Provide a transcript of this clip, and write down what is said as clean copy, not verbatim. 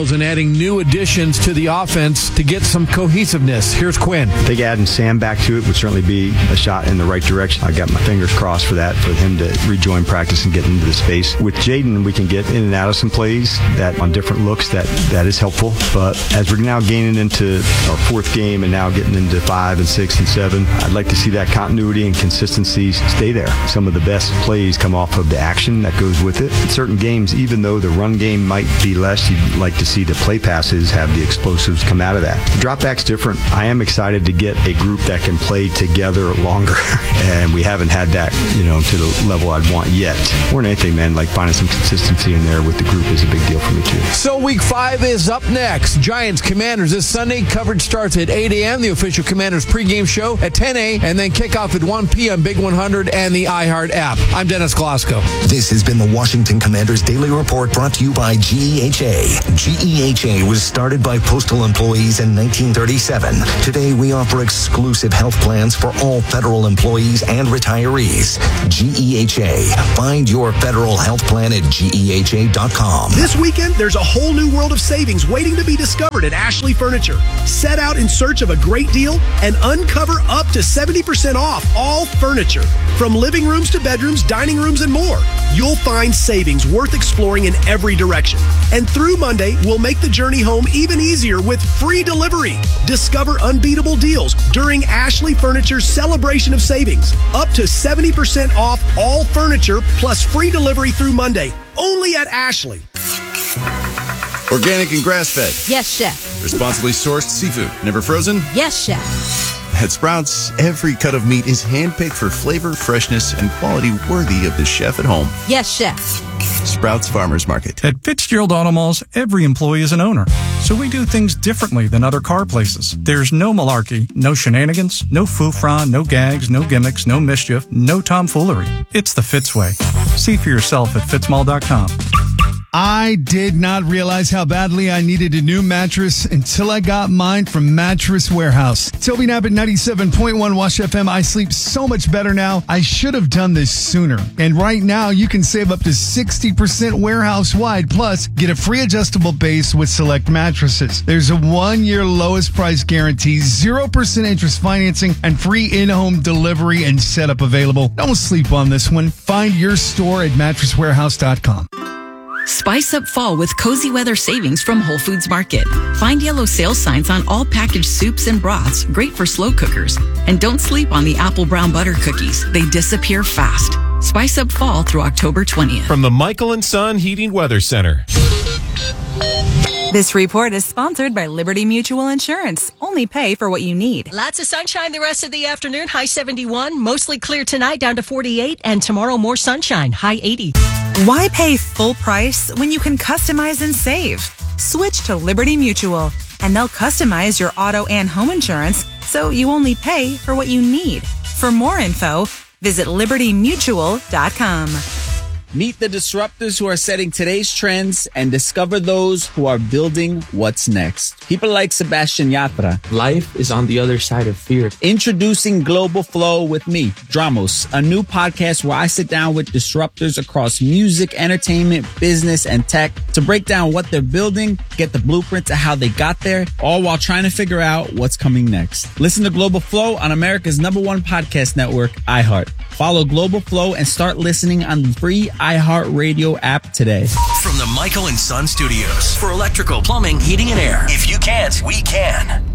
and adding new additions to the offense to get some cohesiveness. Here's Quinn. I think adding Sam back to it would certainly be a shot in the right direction. I got my fingers crossed for that, for him to rejoin practice and get into the space. With Jaden, we can get in and out of some plays that on different looks that is helpful. But as we're now gaining into our fourth game and now getting into 5 and 6 and 7, I'd like to see that continuity and consistency stay there. Some of the best plays come off of the action that goes with it. In certain games, even though the run game might be less, you'd like to see the play passes have the explosives come out of that. The drop back's different. I am excited to get a group that can play together longer, and we haven't had that, to the level I'd want yet. More than anything, man, like finding some consistency in there with the group is a big deal for me, too. So week 5 is up next. Giants Commanders this Sunday. Coverage starts at 8 a.m., the official Commanders pregame show at 10 a.m., and then kickoff at 1 p.m., Big 100 and the iHeart app. I'm Dennis Glasgow. This has been the Washington Commanders Daily Report, brought to you by GEHA. GEHA was started by postal employees in 1937. Today, we offer exclusive health plans for all federal employees and retirees. GEHA. Find your federal health plan at GEHA.com. This weekend, there's a whole new world of savings waiting to be discovered at Ashley Furniture. Set out in search of a great deal and uncover up to 70% off all furniture. From living rooms to bedrooms, dining rooms, and more. You'll find savings worth exploring in every direction. And through Monday, we'll make the journey home even easier with free delivery. Discover unbeatable deals during Ashley Furniture's celebration of savings. Up to 70% off all furniture plus free delivery through Monday. Only at Ashley. Organic and grass-fed. Yes, chef. Responsibly sourced seafood. Never frozen? Yes, chef. At Sprouts, every cut of meat is handpicked for flavor, freshness, and quality worthy of the chef at home. Yes, chef. Sprouts Farmers Market. At Fitzgerald Auto Malls, every employee is an owner. So we do things differently than other car places. There's no malarkey, no shenanigans, no foofra, no gags, no gimmicks, no mischief, no tomfoolery. It's the Fitz way. See for yourself at fitzmall.com. I did not realize how badly I needed a new mattress until I got mine from Mattress Warehouse. Toby Knapp at 97.1 Wash FM. I sleep so much better now. I should have done this sooner. And right now, you can save up to 60% warehouse-wide. Plus, get a free adjustable base with select mattresses. There's a 1-year lowest price guarantee, 0% interest financing, and free in-home delivery and setup available. Don't sleep on this one. Find your store at mattresswarehouse.com. Spice up fall with cozy weather savings from Whole Foods Market. Find yellow sales signs on all packaged soups and broths, great for slow cookers. And don't sleep on the apple brown butter cookies. They disappear fast. Spice up fall through October 20th. From the Michael and Son Heating Weather Center. This report is sponsored by Liberty Mutual Insurance. Only pay for what you need. Lots of sunshine the rest of the afternoon. High 71. Mostly clear tonight, down to 48. And tomorrow, more sunshine. High 80. Why pay full price when you can customize and save? Switch to Liberty Mutual, and they'll customize your auto and home insurance so you only pay for what you need. For more info, visit libertymutual.com. Meet the disruptors who are setting today's trends and discover those who are building what's next. People like Sebastian Yatra. Life is on the other side of fear. Introducing Global Flow with me, Dramos, a new podcast where I sit down with disruptors across music, entertainment, business, and tech to break down what they're building, get the blueprint to how they got there, all while trying to figure out what's coming next. Listen to Global Flow on America's #1 podcast network, iHeart. Follow Global Flow and start listening on the free iHeartRadio app today. From the Michael and Son Studios for electrical, plumbing, heating, and air. If you can't, we can.